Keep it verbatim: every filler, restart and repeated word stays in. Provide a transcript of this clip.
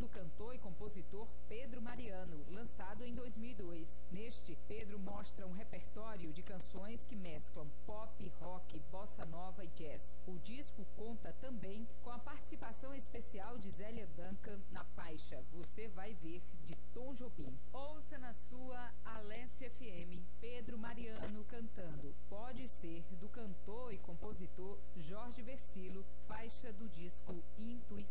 cantor e compositor Pedro Mariano, lançado em dois mil e dois. Neste, Pedro mostra um repertório de canções que mesclam pop, rock, bossa nova e jazz. O disco conta também com a participação especial de Zélia Duncan na faixa Você Vai Ver, de Tom Jobim. Ouça na sua Alessia F M, Pedro Mariano cantando Pode Ser, do cantor e compositor Jorge Versilo, faixa do disco Intuição.